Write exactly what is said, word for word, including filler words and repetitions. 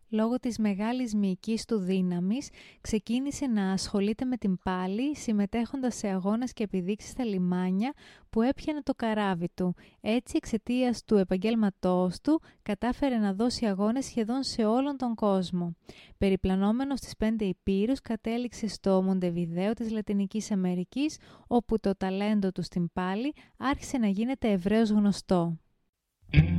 Λόγω της μεγάλης μυϊκής του δύναμης, ξεκίνησε να ασχολείται με την πάλη, συμμετέχοντας σε αγώνες και επιδείξεις στα λιμάνια που έπιανε το καράβι του. Έτσι, εξαιτίας του επαγγέλματός του, κατάφερε να δώσει αγώνες σχεδόν σε όλον τον κόσμο. Περιπλανόμενος στις πέντε υπήρους, κατέληξε στο Μοντεβιδέο της Λατινικής Αμερικής, όπου το ταλέντο του στην πάλη άρχισε να γίνεται ευρέως γνωστό.